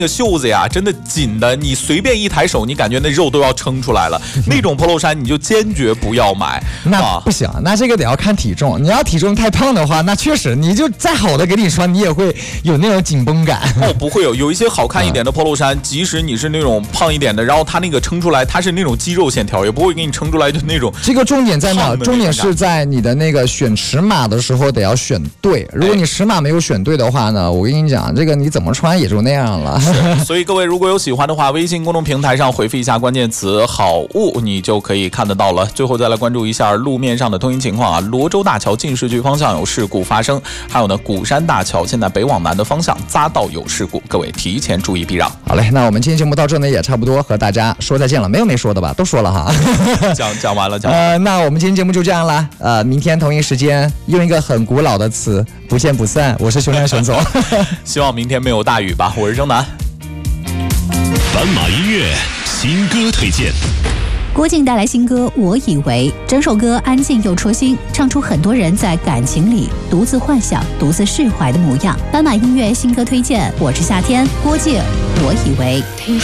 那个袖子呀，真的紧的，你随便一抬手，你感觉那肉都要撑出来了。那种 polo 衫你就坚决不要买。 那不行，那这个得要看体重。你要体重太胖的话，那确实你就再好的给你穿，你也会有那种紧绷感。 哦，不会有一些好看一点的 polo 衫，即使你是那种胖一点的，然后它那个撑出来，它是那种肌肉线条，也不会给你撑出来就那种。 这个重点在哪？重点是在你的那个选尺码的时候得要选对。如果你尺码没有选对的话呢，我跟你讲，这个你怎么穿也就那样了。 所以各位如果有喜欢的话，微信公众平台上回复一下关键词好物，你就可以看得到了。最后再来关注一下路面上的通行情况啊，罗州大桥进市区方向有事故发生，还有呢鼓山大桥现在北往南的方向匝道有事故，各位提前注意避让。 好嘞，那我们今天节目到这呢也差不多和大家说再见了，没有没说的吧？都说了哈。 讲完了，讲完了。 那我们今天节目就这样了。明天同一时间用一个很古老的词，不见不散。我是熊亮熊总， 希望明天没有大雨吧。我是征南。 斑马音乐新歌推荐。 郭靖带来新歌《我以为》，整首歌安静又戳心，唱出很多人在感情里独自幻想、独自释怀的模样。斑马音乐新歌推荐，我是夏天，郭靖《我以为》。